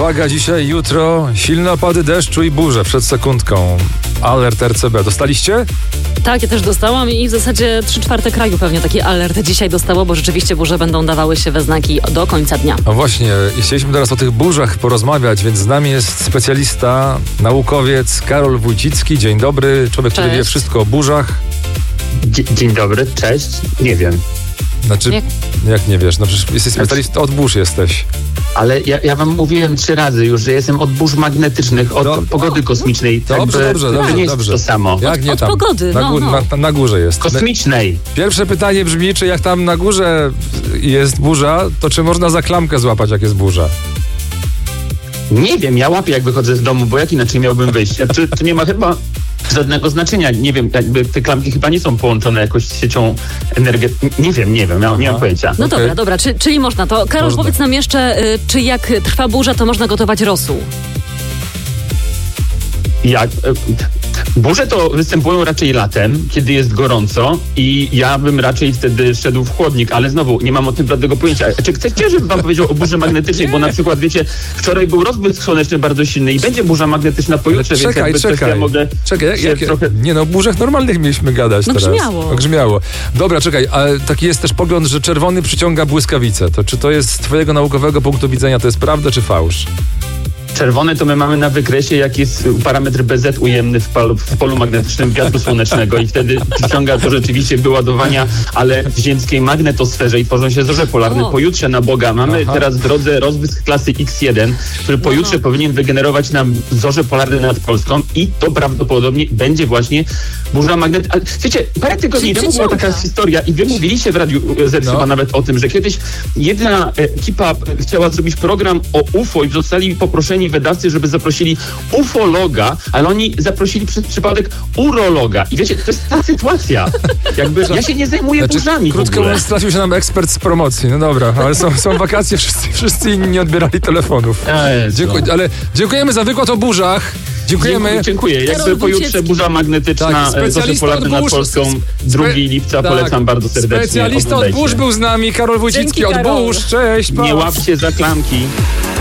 Uwaga, dzisiaj, jutro silne opady deszczu i burze przed sekundką. Alert RCB. Dostaliście? Tak, ja też dostałam i w zasadzie 3/4 kraju pewnie taki alert dzisiaj dostało, bo rzeczywiście burze będą dawały się we znaki do końca dnia. No właśnie, chcieliśmy teraz o tych burzach porozmawiać, więc z nami jest specjalista, naukowiec Karol Wójcicki. Dzień dobry, człowiek, który wie wszystko o burzach. Dzień dobry, cześć. Nie wiem. Znaczy, jak nie wiesz? No przecież jesteś specjalistą od burz jesteś. Ale ja wam mówiłem 3 razy już, że jestem od burz magnetycznych, od pogody kosmicznej. Dobrze. To nie jest to samo. Jak nie od tam? pogody, na górze jest. Kosmicznej. Pierwsze pytanie brzmi, czy jak tam na górze jest burza, to czy można za klamkę złapać, jak jest burza? Nie wiem, ja łapię, jak wychodzę z domu, bo jak inaczej miałbym wyjść? To nie ma chyba żadnego znaczenia. Nie wiem, jakby te klamki chyba nie są połączone jakoś z siecią energetyczną. Nie wiem, nie mam pojęcia. No dobra, czyli można to. Karol, powiedz nam jeszcze, czy jak trwa burza, to można gotować rosół? Burze to występują raczej latem, kiedy jest gorąco i ja bym raczej wtedy szedł w chłodnik, ale znowu nie mam o tym żadnego pojęcia. Czy chcecie, żebym wam powiedział o burzy magnetycznej? Bo na przykład, wiecie, wczoraj był rozbłysk słoneczny bardzo silny i będzie burza magnetyczna pojutrze, więc ja mogę trochę... Nie no, o burzach normalnych mieliśmy gadać teraz. Grzmiało. Dobra, czekaj, a taki jest też pogląd, że czerwony przyciąga błyskawice. To czy to jest z twojego naukowego punktu widzenia, to jest prawda czy fałsz? Czerwone to my mamy na wykresie, jak jest parametr BZ ujemny w polu magnetycznym wiatru słonecznego i wtedy przyciąga to rzeczywiście wyładowania, ale w ziemskiej magnetosferze i tworzą się zorze polarne. Pojutrze na Boga mamy teraz w drodze rozbłysk klasy X1, który pojutrze powinien wygenerować nam zorze polarne nad Polską i to prawdopodobnie będzie właśnie burza magnetyczna. Ale wiecie, parę tygodni temu była taka historia i wy mówiliście w Radiu Z chyba nawet o tym, że kiedyś jedna ekipa chciała zrobić program o UFO i zostali poproszeni wydawcy, żeby zaprosili ufologa, ale oni zaprosili przez przypadek urologa. I wiecie, to jest ta sytuacja. Jakby ja się nie zajmuję burzami. Krótko mówiąc, trafił się nam ekspert z promocji. No dobra, ale są wakacje, wszyscy inni nie odbierali telefonów. Dziękujemy za wykład o burzach. Dziękuję. Jakby pojutrze burza magnetyczna, zorze polarne nad Polską, 2 lipca, polecam bardzo serdecznie. Specjalista od burz był z nami, Karol Wójcicki od burz. Cześć, pa. Nie łapcie za klamki.